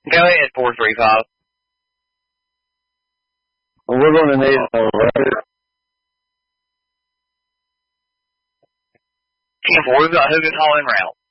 Go ahead, 435. We're going to need a letter. 10-4, we've got Hogan Hall en route.